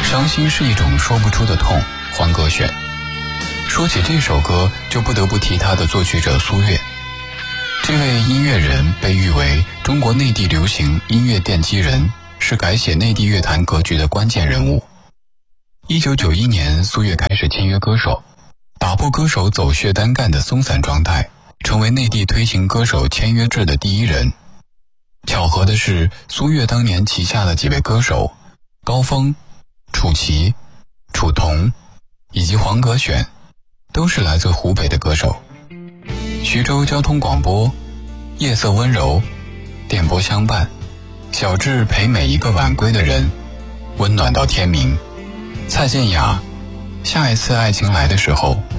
伤心是一种说不出的痛，黄格选。说起这首歌，就不得不提他的作曲者苏越。这位音乐人被誉为中国内地流行音乐奠基人，是改写内地乐坛格局的关键人物。1991年，苏越开始签约歌手，打破歌手走穴单干的松散状态，成为内地推行歌手签约制的第一人。巧合的是，苏越当年旗下的几位歌手高峰、楚奇、楚童以及黄格选都是来自湖北的歌手。徐州交通广播、夜色温柔、电波相伴、小智陪每一个晚归的人、温暖到天明、蔡健雅、下一次爱情来的时候